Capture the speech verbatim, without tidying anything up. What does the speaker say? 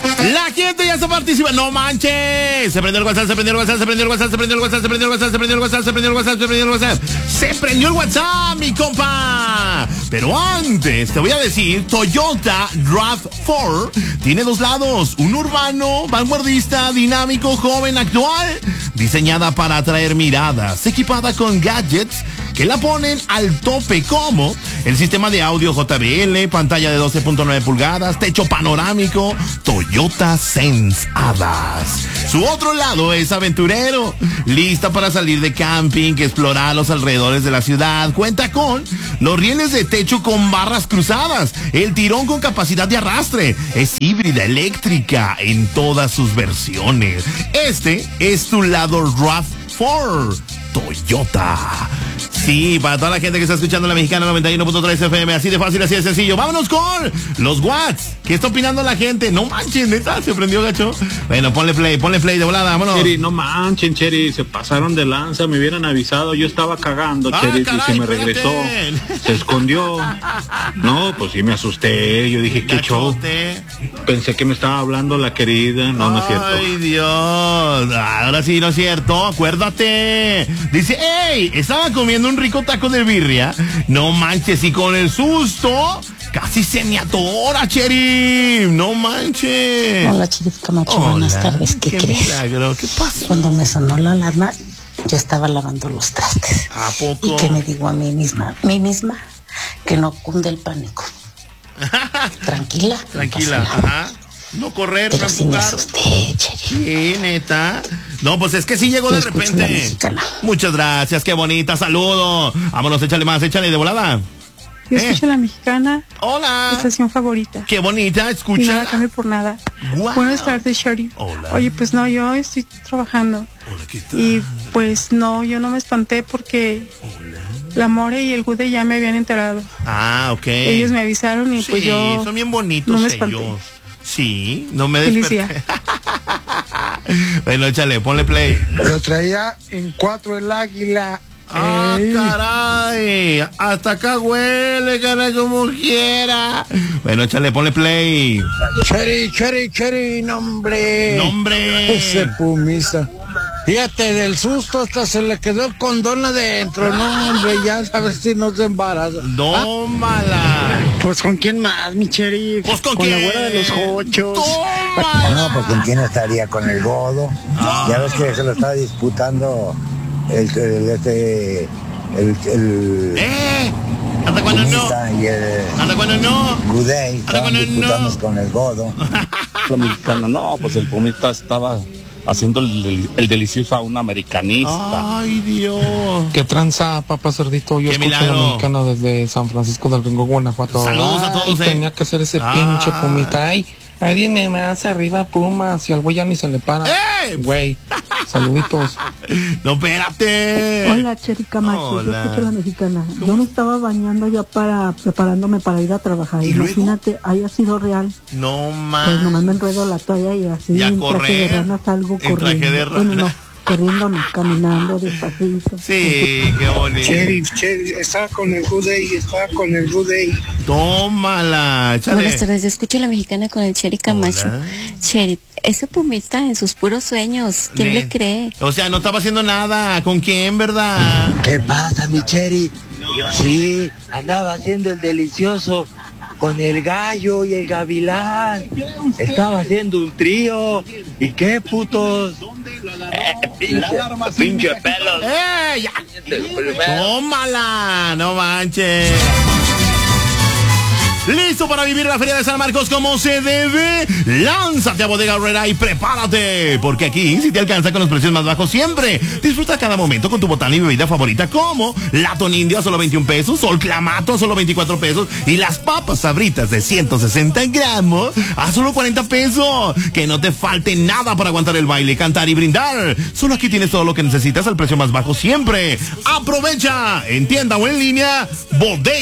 La gente ya está participando. No manches. Se prendió el WhatsApp, se prendió el WhatsApp, se prendió el WhatsApp, se prendió el WhatsApp, se prendió el WhatsApp, se prendió el WhatsApp, se prendió el WhatsApp, se prendió el WhatsApp. Se prendió el WhatsApp, mi compa. Pero antes te voy a decir, Toyota RAV cuatro tiene dos lados, un urbano, vanguardista, dinámico, joven, actual, diseñada para atraer miradas, equipada con gadgets que la ponen al tope, como el sistema de audio J B L, pantalla de doce punto nueve pulgadas, techo panorámico, Toyota Sense Hadas. Su otro lado es aventurero, lista para salir de camping, explorar los alrededores de la ciudad. Cuenta con los rieles de techo con barras cruzadas, el tirón con capacidad de arrastre, es híbrida eléctrica en todas sus versiones. Este es tu lado RAV cuatro Toyota. Sí, para toda la gente que está escuchando la Mexicana noventa y uno punto tres F M, así de fácil, así de sencillo. Vámonos con los Watts. ¿Qué está opinando la gente? No manches, neta, se prendió gacho. Bueno, ponle play, ponle play de volada, vámonos. Cheri, no manchen, Cheri, se pasaron de lanza, me hubieran avisado, yo estaba cagando, ah, Cheri, caray, y se me espérate. regresó, se escondió. No, pues sí me asusté, yo dije, ¿qué show? Pensé que me estaba hablando la querida, no, no es cierto. Ay, Dios, ahora sí, no es cierto, acuérdate. Dice, hey, estaba comiendo un rico taco de birria. No manches, y con el susto casi se me atora, Cheri. No manches. Hola, Cheri Camacho, Hola. buenas tardes. ¿Qué, ¿Qué crees? milagro? ¿Qué pasó? Cuando me sonó la alarma, yo estaba lavando los trastes. ¿A poco? Y que me digo a mí misma, mí misma, que no cunde el pánico. Tranquila. Tranquila, no pasa nada. ajá. No correr, Pero no sí me empujar. asusté, Cheri. Sí, neta. No, pues es que sí llegó Yo de escucho repente. la Mexicana. Muchas gracias, qué bonita, saludo. Vámonos, échale más, échale de volada. Yo Eh. escucho la Mexicana, Hola. estación favorita. Qué bonita, Y nada escucha. cambia por nada. Guau. Buenas tardes, Shari. Hola. Oye, pues no, yo estoy trabajando. Hola, ¿qué tal? Y pues no, yo no me espanté porque la More y el Gude ya me habían enterado. Ah, ok. Ellos me avisaron y Sí, pues yo son bien bonitos no me ellos. espanté. Sí, no me Feliz desperté. Bueno, échale, ponle play. Lo traía en cuatro el águila. Ah, Ey. caray. Hasta acá huele, caray, como quiera. Bueno, échale, ponle play. Cheri, Cheri, Cheri, nombre. Nombre. Ese pumista. Fíjate, del susto hasta se le quedó el condón adentro. No, hombre, ya sabes si no se embaraza. No, mala. Pues con quién más, mi Cheri. Pues con, con quién. la güera de los ochos. Tómala. No, pues con quién estaría, con el Godo. Ya ves que se lo está disputando el, el este el, el ¿Eh? ¿Hasta cuándo no? Pumita y el ¿Hasta cuándo no? Gudey. Estaban cuando no. disputando con el Godo. La mexicana, no, pues el Pumita estaba haciendo el, el delicioso a un americanista. Ay, Dios. ¿Qué tranza, papá cerdito? Yo Qué escucho milagro. la Mexicana desde San Francisco del Ringo, Guanajuato. Saludos a Ay, todos, eh. tenía que ser ese Ah. pinche Pumita. Ay, ahí viene más arriba Pumas y al güey ya ni se le para. ¡Eh! Güey, saluditos. No, espérate. Hola, Cheri Camacho, Hola. yo escucho la Mexicana. Yo me estaba bañando ya para preparándome para ir a trabajar. ¿Y luego? Imagínate, haya sido real. No, Pues nomás man. me enredo la toalla y así Y a en traje de correr. rana salgo En traje corriendo. de Bueno, rana. no, corriendo no, caminando despacito. Sí, qué bonito. Cheri, Cheri, estaba con el Gudey, estaba con el Gudey. Tómala, échale. Buenas tardes, yo escucho la Mexicana con el Cheri Camacho. Hola. Cheri, ese Pumita en sus puros sueños, ¿quién Ne- le cree? O sea, no estaba haciendo nada. ¿Con quién, verdad? ¿Qué pasa, mi Cheri? Sí, andaba haciendo el delicioso con el gallo y el gavilán. Estaba haciendo un trío. ¿Y qué putos? Eh, pinche, pinche pelos. ¡Eh! ¡Ya! ¡Tómala! ¡No manches! ¿Listo para vivir la Feria de San Marcos como se debe? Lánzate a Bodega Aurrera y prepárate, porque aquí si te alcanza con los precios más bajos siempre. Disfruta cada momento con tu botana y bebida favorita como Latón Indio a solo veintiún pesos, Sol Clamato a solo veinticuatro pesos y las papas Sabritas de ciento sesenta gramos a solo cuarenta pesos. Que no te falte nada para aguantar el baile, cantar y brindar. Solo aquí tienes todo lo que necesitas al precio más bajo siempre. Aprovecha en tienda o en línea Bodega